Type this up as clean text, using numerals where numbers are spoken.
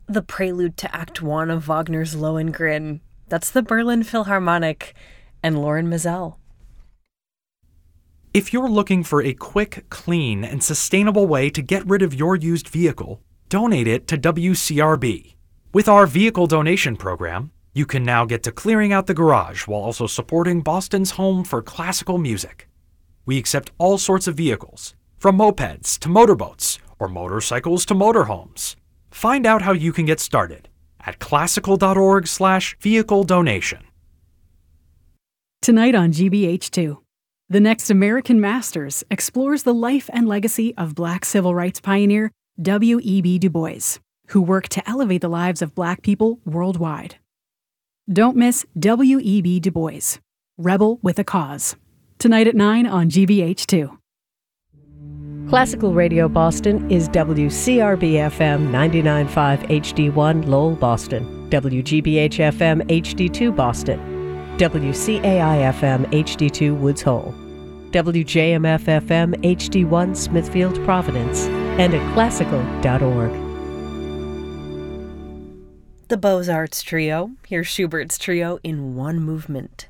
the prelude to Act One of Wagner's Lohengrin. That's the Berlin Philharmonic and Lauren Mazel. If you're looking for a quick, clean, and sustainable way to get rid of your used vehicle, donate it to WCRB. With our vehicle donation program, you can now get to clearing out the garage while also supporting Boston's home for classical music. We accept all sorts of vehicles, from mopeds to motorboats or motorcycles to motorhomes. Find out how you can get started at classical.org/vehicle donation. Tonight on GBH2, The Next American Masters explores the life and legacy of Black civil rights pioneer W.E.B. Du Bois, who worked to elevate the lives of Black people worldwide. Don't miss W.E.B. Du Bois, Rebel with a Cause. Tonight at 9 on GBH2. Classical Radio Boston is WCRB-FM 99.5 HD1 Lowell, Boston, WGBH-FM HD2 Boston, WCAI-FM HD2 Woods Hole, WJMF-FM HD1 Smithfield, Providence, and at classical.org. The Beaux-Arts Trio. Here's Schubert's Trio in one movement.